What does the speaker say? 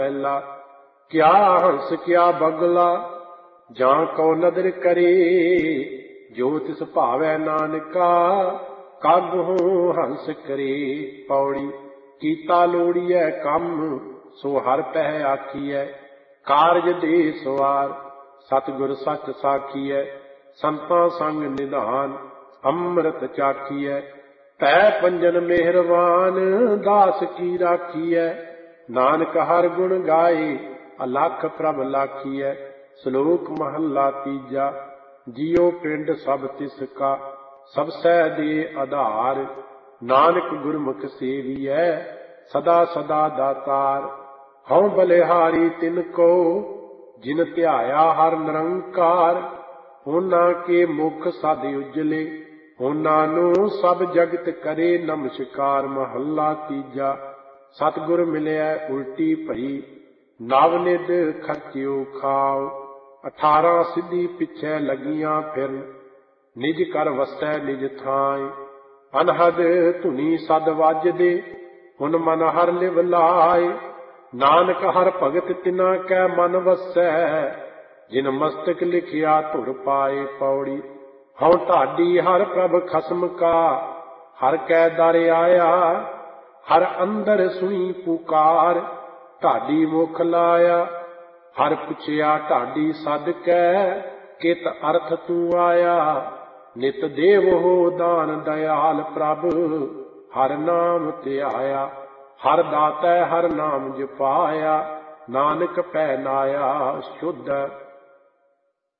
ਪਹਿਲਾ। ਕਿਆ ਹੰਸ ਕਿਆ ਬਗਲਾ ਜਾਂ ਕਉ ਨਦਰ ਕਰੇ, ਜੋ ਤਿਸ ਭਾਵੈ ਨਾਨਕਾ ਕਾਗਹੁ ਹੰਸ ਕਰੇ। ਪੌੜੀ। ਕੀਤਾ ਲੋੜੀਐ ਕੰਮ ਸੋ ਹਰਿ ਪਹਿ ਆਖੀਐ, ਕਾਰਜ ਦੇ ਸਵਾਰ ਸਤਿਗੁਰ ਸੱਚ ਸਾਖੀਐ। ਸੰਤਾਂ ਸੰਗ ਨਿਧਾਨ ਅੰਮ੍ਰਿਤ ਚਾਖੀਐ, ਭੈ ਪੰਜਨ ਮਿਹਰਬਾਨ ਦਾਸ ਕੀ ਰਾਖੀਐ। ਨਾਨਕ ਹਰਿ ਗੁਣ ਗਾਏ ਅਲਖ ਪ੍ਰਭ ਲਾਖੀਐ। ਸ਼ਲੋਕ ਮਹੱਲਾ ਤੀਜਾ। ਜਿਉ ਪਿੰਡ ਸਭ ਤਿਸ ਕਾ ਸਭ ਸਹਿ ਦੇ ਆਧਾਰ, ਨਾਨਕ ਗੁਰਮੁਖ ਸੇਵੀਐ ਸਦਾ ਸਦਾ ਦਾਤਾਰ। ਹਉ ਬਲਿਹਾਰੀ ਤਿਨ ਕੋ ਜਿਨ ਧਿਆਇਆ ਹਰਿ ਨਿਰੰਕਾਰ, ਉਹਨਾਂ ਕੇ ਮੁਖ ਸਦ ਉਜਲੇ ਉਹਨਾਂ ਨੂੰ ਸਭ ਜਗਤ ਕਰੇ ਨਮਸਕਾਰ। ਮਹੱਲਾ ਤੀਜਾ। ਸਤਿਗੁਰ ਮਿਲਿਆ ਉਲਟੀ ਭਈ ਨਵ ਨਿਧ ਖਰਚਿਓ ਖਾਓ, 18 ਸਿੱਧੀ ਪਿੱਛੇ ਲੱਗੀਆਂ ਫਿਰਨ ਨਿਜ ਕਰ ਵਸੈ ਨਿਜ ਥਾਇ। ਅਨਹਦ ਧੁਨੀ ਸਦ ਵੱਜਦੇ ਹੁਣ ਮਨ ਹਰਿ ਲਿਵ ਲਾਏ, ਨਾਨਕ ਹਰਿ ਭਗਤ ਤਿਨਾ ਕੈ ਮਨ ਵਸੈ, ਜਿਨ ਮਸਤਕ ਲਿਖਿਆ ਧੁਰ ਪਾਏ। ਪੌੜੀ। ਹਉ ਢਾਡੀ ਹਰਿ ਪ੍ਰਭ ਖਸਮ ਕਾ ਹਰਿ ਕੈ ਦਰ ਆਇਆ, ਹਰਿ ਅੰਦਰ ਸੁਣੀ ਪੁਕਾਰ ਢਾਡੀ ਮੁਖ ਲਾਇਆ। ਹਰਿ ਪੁੱਛਿਆ ਢਾਡੀ ਸਦ ਕੈ ਕਿਤ ਅਰਥ ਤੂੰ ਆਇਆ, ਨਿਤ ਦੇਵ ਹੋ ਦਾਨ ਦਇਆਲ ਪ੍ਰਭ ਹਰਿ ਨਾਮ ਧਿਆਇਆ। ਹਰਿ ਦਾਤੈ ਹਰਿ ਨਾਮ ਜਪਾਇਆ, ਨਾਨਕ ਪੈ ਨਾਇਆ ਸ਼ੁੱਧ।